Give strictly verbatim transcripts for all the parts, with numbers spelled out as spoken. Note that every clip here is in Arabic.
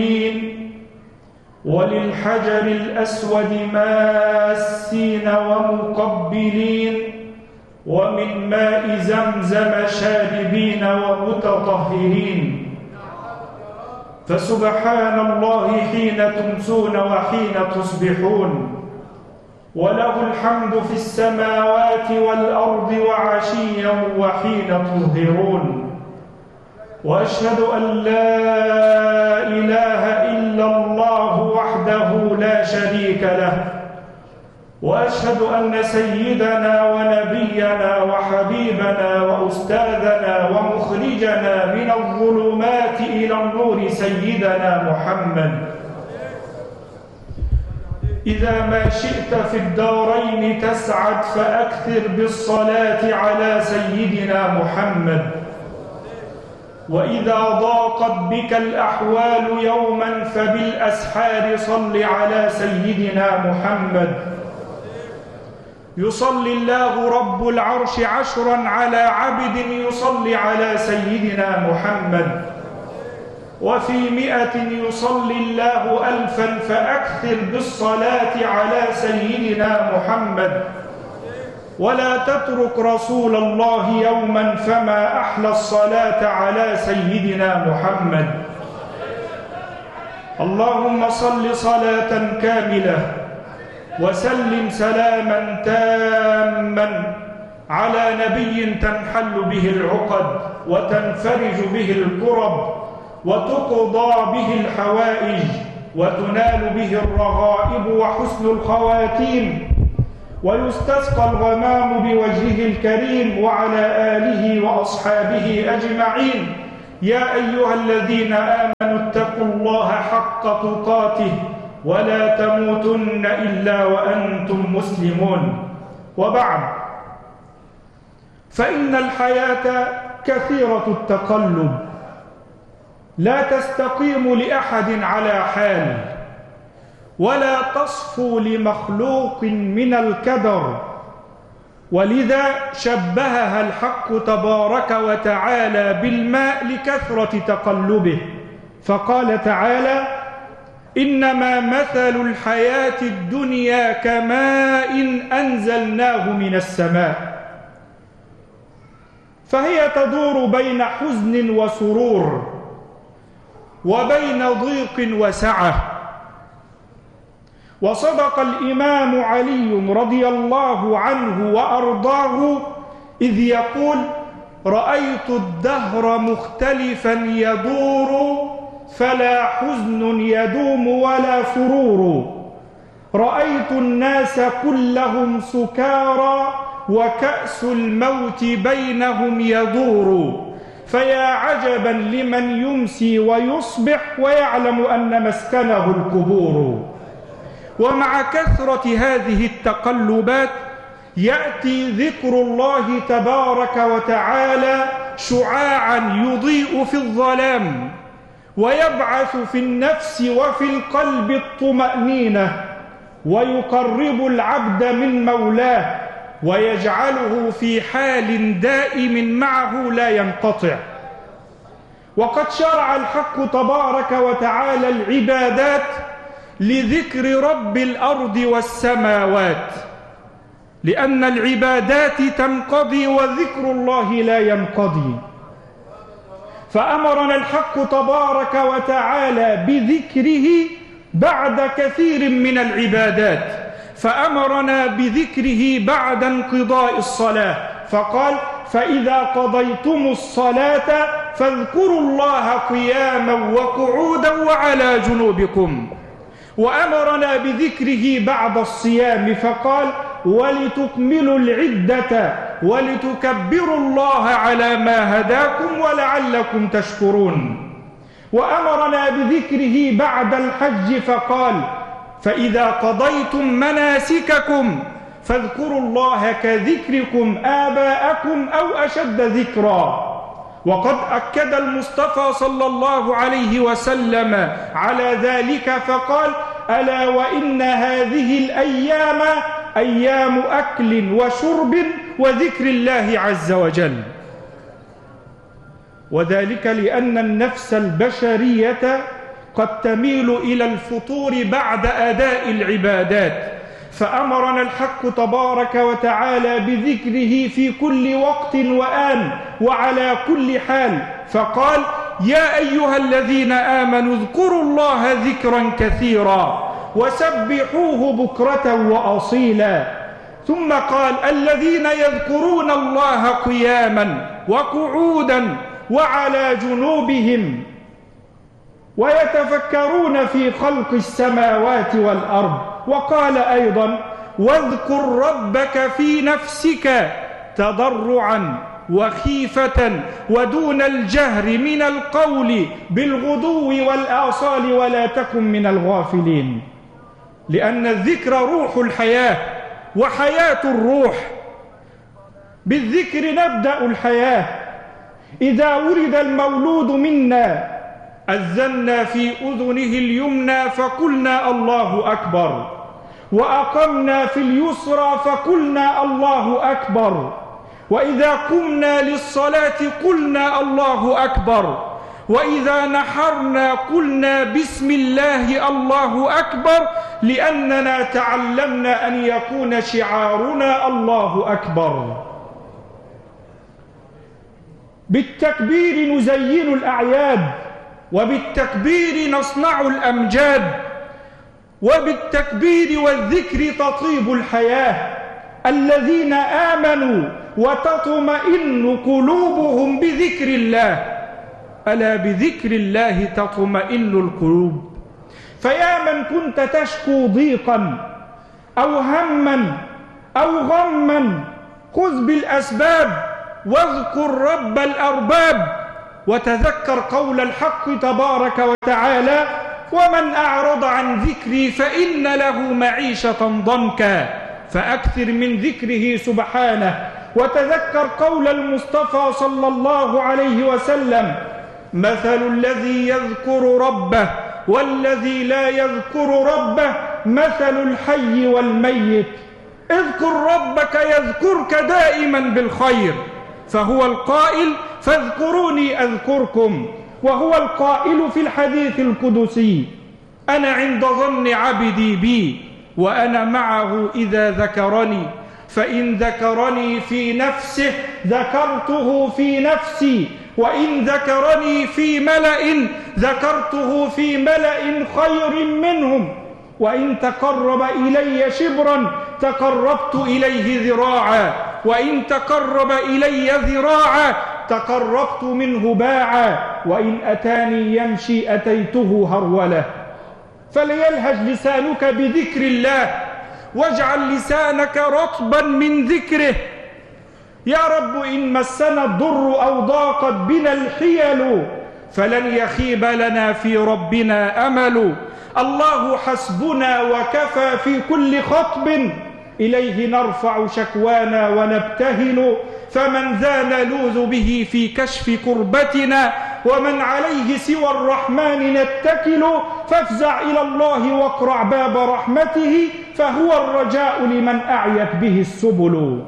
وللحجر الأسود ماسين ومقبلين ومن ماء زمزم شاربين ومتطهرين. فسبحان الله حين تمسون وحين تصبحون، وله الحمد في السماوات والأرض وعشيا وحين تظهرون. وأشهد أن لا إله إلا الله وحده لا شريك له، وأشهد أن سيدنا ونبينا وحبيبنا وأستاذنا ومخرجنا من الظلمات إلى النور سيدنا محمد. إذا ما شئت في الدارين تسعد فأكثر بالصلاة على سيدنا محمد. وإذا ضاقت بك الأحوال يوما فبالأسحار صل على سيدنا محمد. يصلي الله رب العرش عشرا على عبد يصلي على سيدنا محمد، وفي مئة يصلي الله ألفا فأكثر بالصلاة على سيدنا محمد. ولا تترك رسول الله يوما فما أحلى الصلاة على سيدنا محمد. اللهم صل صلاة كاملة وسلم سلاما تاما على نبي تنحل به العقد وتنفرج به الكرب وتقضى به الحوائج وتنال به الرغائب وحسن الخواتيم، ويستسقى الغمام بوجهه الكريم وعلى آله وأصحابه أجمعين. يا أيها الذين آمنوا اتقوا الله حق تقاته ولا تموتن إلا وأنتم مسلمون. وبعد، فإن الحياة كثيرة التقلب، لا تستقيم لأحد على حال، ولا تصفو لمخلوق من الكدر، ولذا شبهها الحق تبارك وتعالى بالماء لكثرة تقلبه، فقال تعالى: إنما مثل الحياة الدنيا كماء أنزلناه من السماء. فهي تدور بين حزن وسرور، وبين ضيق وسعة. وصدق الإمام علي رضي الله عنه وأرضاه إذ يقول: رأيت الدهر مختلفا يدور فلا حزن يدوم ولا سرور. رأيت الناس كلهم سكارى وكأس الموت بينهم يدور. فيا عجبا لمن يمسي ويصبح ويعلم أن مسكنه القبور. ومع كثرة هذه التقلبات يأتي ذكر الله تبارك وتعالى شعاعا يضيء في الظلام، ويبعث في النفس وفي القلب الطمأنينة، ويقرب العبد من مولاه، ويجعله في حال دائم معه لا ينقطع. وقد شرع الحق تبارك وتعالى العبادات لذكر رب الأرض والسماوات، لأن العبادات تنقضي وذكر الله لا ينقضي. فأمرنا الحق تبارك وتعالى بذكره بعد كثير من العبادات، فأمرنا بذكره بعد انقضاء الصلاة، فقال: فإذا قضيتم الصلاة فاذكروا الله قياما وقعودا وعلى جنوبكم. وأمرنا بذكره بعد الصيام، فقال: ولتكملوا العدة ولتكبروا الله على ما هداكم ولعلكم تشكرون. وأمرنا بذكره بعد الحج، فقال: فإذا قضيتم مناسككم فاذكروا الله كذكركم آباءكم أو أشد ذكرا. وقد أكد المصطفى صلى الله عليه وسلم على ذلك، فقال: ألا وإن هذه الأيام أيام أكل وشرب وذكر الله عز وجل. وذلك لأن النفس البشرية قد تميل إلى الفتور بعد أداء العبادات، فأمرنا الحق تبارك وتعالى بذكره في كل وقت وآن وعلى كل حال، فقال: يا أيها الذين آمنوا اذكروا الله ذكرا كثيرا وسبحوه بكرة وأصيلا. ثم قال: الذين يذكرون الله قياما وقعودا وعلى جنوبهم ويتفكرون في خلق السماوات والأرض. وقال أيضا: واذكر ربك في نفسك تضرعا وخيفة ودون الجهر من القول بالغدو والآصال ولا تكن من الغافلين. لأن الذكر روح الحياة وحياة الروح، بالذكر نبدأ الحياة. إذا ولد المولود منا أذنا في أذنه اليمنى فقلنا الله أكبر، وأقمنا في اليسرى فقلنا الله أكبر، وإذا قمنا للصلاة قلنا الله أكبر، وإذا نحرنا قلنا بسم الله الله أكبر، لأننا تعلمنا أن يكون شعارنا الله أكبر. بالتكبير نزين الأعياد، وبالتكبير نصنع الأمجاد، وبالتكبير والذكر تطيب الحياة. الذين آمنوا وتطمئن قلوبهم بذكر الله، ألا بذكر الله تطمئن القلوب. فيا من كنت تشكو ضيقا أو هما أو غما، خذ بالأسباب واذكر رب الأرباب، وتذكر قول الحق تبارك وتعالى: ومن أعرض عن ذكري فإن له معيشة ضنكا، فأكثر من ذكره سبحانه. وتذكر قول المصطفى صلى الله عليه وسلم: مثل الذي يذكر ربه والذي لا يذكر ربه مثل الحي والميت. اذكر ربك يذكرك دائما بالخير، فهو القائل: فاذكروني أذكركم، وهو القائل في الحديث القدسي: أنا عند ظن عبدي بي وأنا معه إذا ذكرني، فإن ذكرني في نفسه ذكرته في نفسي، وإن ذكرني في ملأ ذكرته في ملأ خير منهم، وإن تقرب إلي شبرا تقربت إليه ذراعا، وإن تقرب إلي ذراعا تقربت منه باعا، وإن أتاني يمشي أتيته هرولة. فليلهج لسانك بذكر الله، واجعل لسانك رطبا من ذكره. يا رب إن مسنا الضر أو ضاقت بنا الحيل فلن يخيب لنا في ربنا أمل. الله حسبنا وكفى في كل خطب، إليه نرفع شكوانا ونبتهل. فمن ذا نلوذ به في كشف كربتنا، ومن عليه سوى الرحمن نتكل. فافزع إلى الله واقرع باب رحمته، فهو الرجاء لمن أعيت به السبل.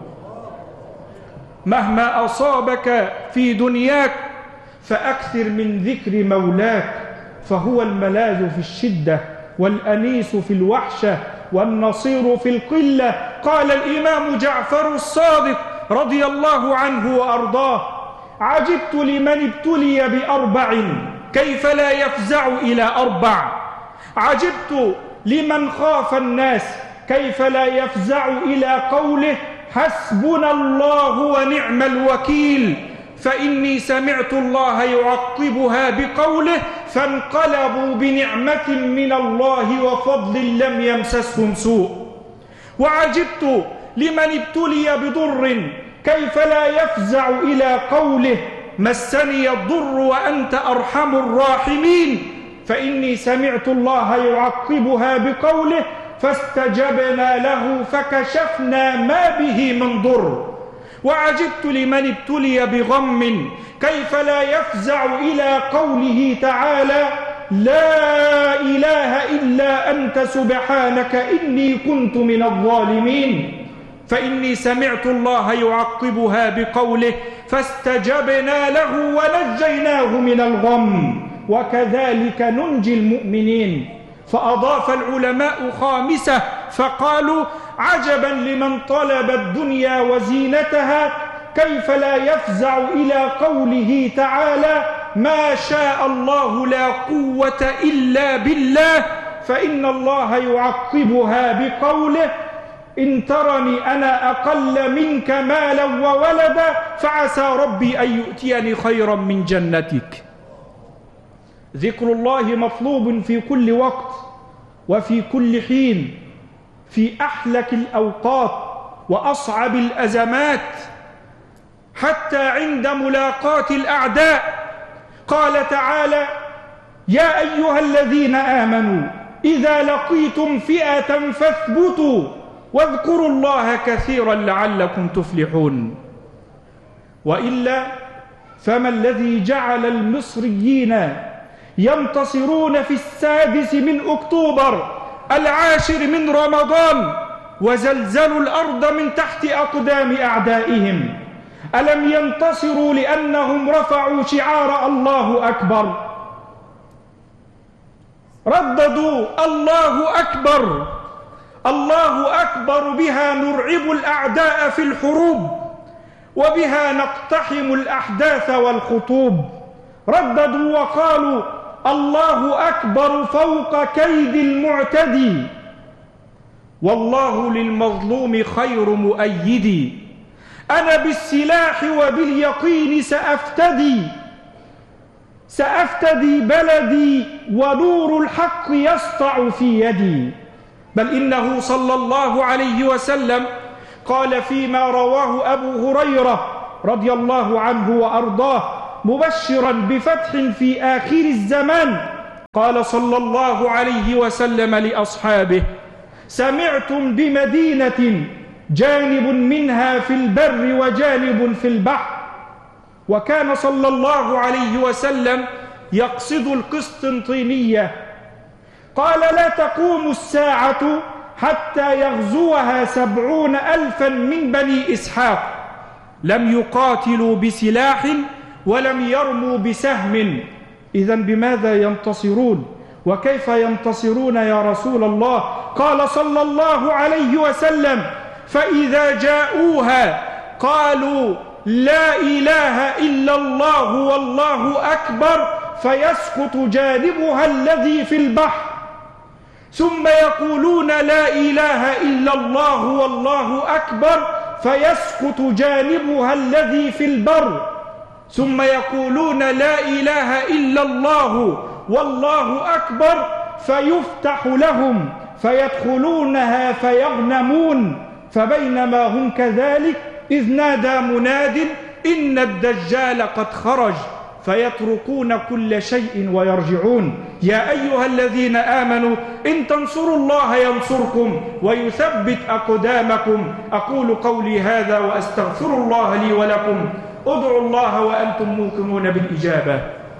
مهما أصابك في دنياك فأكثر من ذكر مولاك، فهو الملاذ في الشدة والأنيس في الوحشة والنصير في القلة. قال الإمام جعفر الصادق رضي الله عنه وأرضاه: عجبت لمن ابتلي بأربع كيف لا يفزع إلى أربع، عجبت لمن خاف الناس كيف لا يفزع إلى قوله حسبنا الله ونعم الوكيل، فإني سمعت الله يعقبها بقوله فانقلبوا بنعمة من الله وفضل لم يمسسهم سوء. وعجبت لمن ابتلي بضر كيف لا يفزع إلى قوله مسني الضر وأنت أرحم الراحمين، فإني سمعت الله يعقبها بقوله فاستجبنا له فكشفنا ما به من ضر. وعجبت لمن ابتلي بغم كيف لا يفزع إلى قوله تعالى لا إله إلا أنت سبحانك إني كنت من الظالمين، فإني سمعت الله يعقبها بقوله فاستجبنا له ونجيناه من الغم، وكذلك ننجي المؤمنين. فأضاف العلماء خامسة فقالوا: عجبا لمن طلب الدنيا وزينتها كيف لا يفزع إلى قوله تعالى: ما شاء الله لا قوة إلا بالله، فإن الله يعقبها بقوله: إن ترني أنا أقل منك مالا وولدا فعسى ربي أن يؤتيني خيرا من جنتك. ذكر الله مطلوب في كل وقت وفي كل حين، في أحلك الأوقات وأصعب الأزمات، حتى عند ملاقاة الأعداء. قال تعالى: يا أيها الذين آمنوا إذا لقيتم فئة فاثبتوا واذكروا الله كثيرا لعلكم تفلحون. وإلا فما الذي جعل المصريين ينتصرون في السادس من أكتوبر العاشر من رمضان وزلزلوا الأرض من تحت أقدام أعدائهم؟ ألم ينتصروا لأنهم رفعوا شعار الله أكبر؟ رددوا الله أكبر، الله أكبر، بها نرعب الأعداء في الحروب وبها نقتحم الأحداث والخطوب. رددوا وقالوا: الله أكبر فوق كيد المعتدي، والله للمظلوم خير مؤيدي، أنا بالسلاح وباليقين سأفتدي، سأفتدي بلدي ونور الحق يسطع في يدي. بل إنه صلى الله عليه وسلم قال فيما رواه أبو هريرة رضي الله عنه وأرضاه مبشرا بفتح في آخر الزمان، قال صلى الله عليه وسلم لأصحابه: سمعتم بمدينة جانب منها في البر وجانب في البحر. وكان صلى الله عليه وسلم يقصد القسطنطينية. قال: لا تقوم الساعة حتى يغزوها سبعون ألفا من بني إسحاق، لم يقاتلوا بسلاح ولم يرموا بسهم. إذن بماذا ينتصرون؟ وكيف ينتصرون يا رسول الله؟ قال صلى الله عليه وسلم: فإذا جاءوها قالوا: لا إله إلا الله والله أكبر، فيسقط جانبها الذي في البحر، ثم يقولون: لا إله إلا الله والله أكبر، فيسقط جانبها الذي في البر، ثم يقولون: لا إله إلا الله والله أكبر، فيفتح لهم فيدخلونها فيغنمون. فبينما هم كذلك إذ نادى مناد: إن الدجال قد خرج، فيتركون كل شيء ويرجعون. يا أيها الذين آمنوا إن تنصروا الله ينصركم ويثبت أقدامكم. أقول قولي هذا وأستغفر الله لي ولكم. ادعوا الله وأنتم موقنون بالإجابة.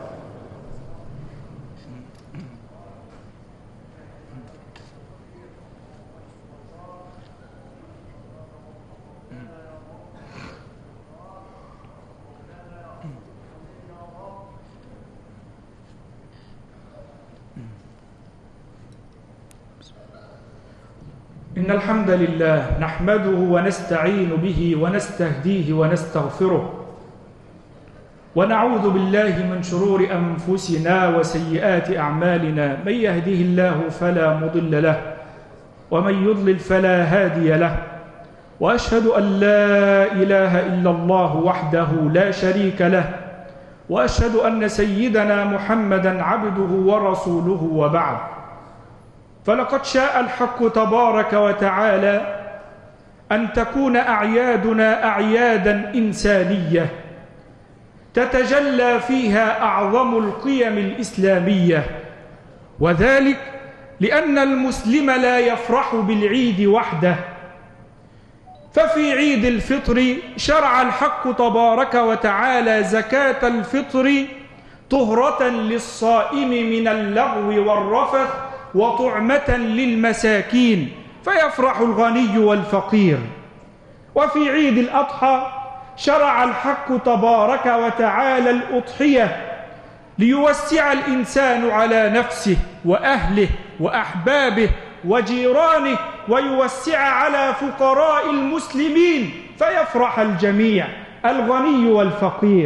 إن الحمد لله نحمده ونستعين به ونستهديه ونستغفره، ونعوذ بالله من شرور أنفسنا وسيئات أعمالنا. من يهده الله فلا مضل له ومن يضلل فلا هادي له، وأشهد أن لا إله إلا الله وحده لا شريك له، وأشهد أن سيدنا محمدا عبده ورسوله، وبعد. فلقد شاء الحق تبارك وتعالى أن تكون أعيادنا أعيادا إنسانية تتجلى فيها أعظم القيم الإسلامية، وذلك لأن المسلم لا يفرح بالعيد وحده. ففي عيد الفطر شرع الحق تبارك وتعالى زكاة الفطر طهرة للصائم من اللغو والرفث وطعمة للمساكين، فيفرح الغني والفقير. وفي عيد الأضحى شرع الحق تبارك وتعالى الأضحية ليوسع الإنسان على نفسه وأهله وأحبابه وجيرانه، ويوسع على فقراء المسلمين فيفرح الجميع، الغني والفقير،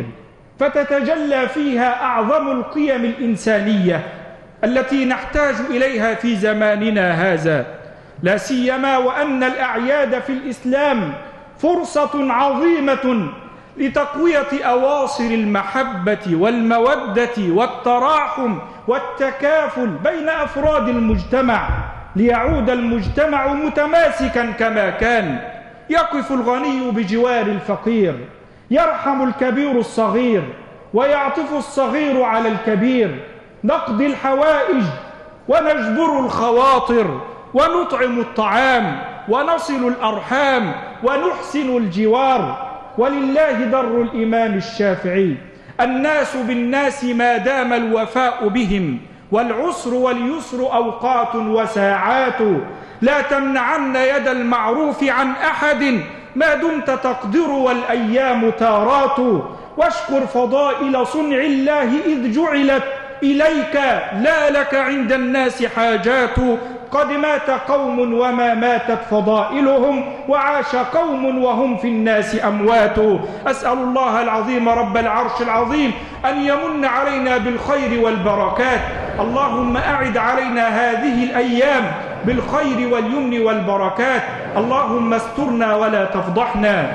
فتتجلى فيها أعظم القيم الإنسانية التي نحتاج إليها في زماننا هذا، لا سيما وأن الأعياد في الإسلام فرصة عظيمة لتقوية أواصر المحبة والمودة والتراحم والتكافل بين أفراد المجتمع، ليعود المجتمع متماسكا كما كان، يقف الغني بجوار الفقير، يرحم الكبير الصغير ويعطف الصغير على الكبير، نقضي الحوائج ونجبر الخواطر ونطعم الطعام ونصل الأرحام ونحسن الجوار. ولله در الإمام الشافعي: الناس بالناس ما دام الوفاء بهم، والعسر واليسر أوقات وساعات، لا تمنعن يد المعروف عن أحد ما دمت تقدر والأيام تارات، واشكر فضائل صنع الله إذ جعلت إليك لا لك عند الناس حاجات، قد مات قوم وما ماتت فضائلهم، وعاش قوم وهم في الناس أموات. أسأل الله العظيم رب العرش العظيم أن يمن علينا بالخير والبركات. اللهم أعد علينا هذه الأيام بالخير واليمن والبركات. اللهم استرنا ولا تفضحنا،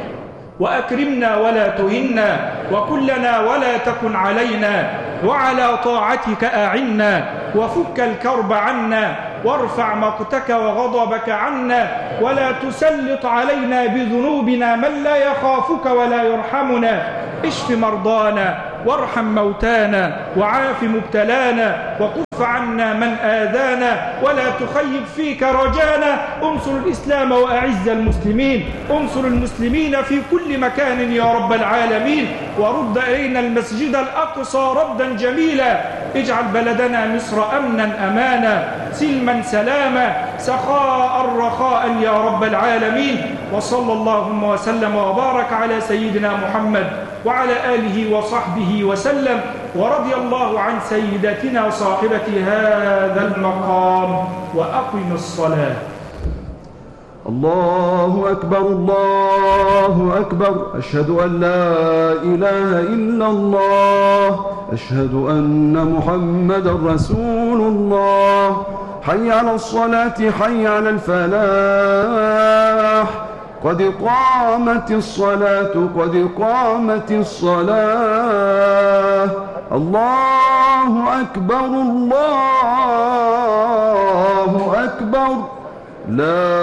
وأكرمنا ولا تهنا، وكلنا ولا تكن علينا، وعلى طاعتك أعنا، وفك الكرب عنا، وارفع مقتك وغضبك عنا، ولا تسلط علينا بذنوبنا من لا يخافك ولا يرحمنا. اشف مرضانا وارحم موتانا وعاف مبتلانا، وكف عنا من آذانا، ولا تخيب فيك رجانا. انصر الإسلام وأعز المسلمين، انصر المسلمين في كل مكان يا رب العالمين، ورد إلينا المسجد الأقصى ردا جميلا. اجعل بلدنا مصر أمنا أمانا، سلما سلاما، سخاء رخاء يا رب العالمين. وصلى اللهم وسلم وبارك على سيدنا محمد وعلى آله وصحبه وسلم، ورضي الله عن سيدتنا صاحبة هذا المقام. وأقم الصلاة. الله أكبر الله أكبر، أشهد أن لا إله إلا الله، أشهد أن محمدا رسول الله. حي على الصلاة حي على الفلاح، قد قامت الصلاة قد قامت الصلاة. الله أكبر الله أكبر، لا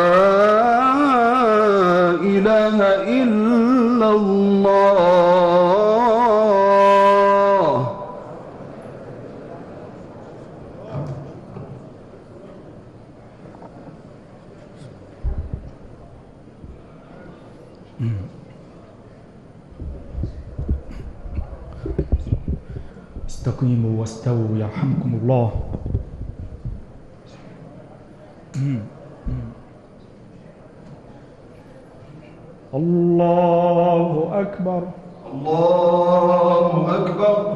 إله إلا الله. استقيموا واستووا يرحمكم الله. الله أكبر الله أكبر.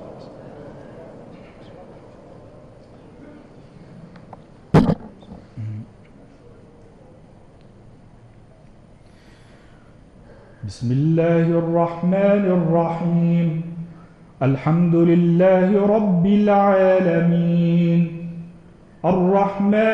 بسم الله الرحمن الرحيم. الحمد لله رب العالمين، الرحمن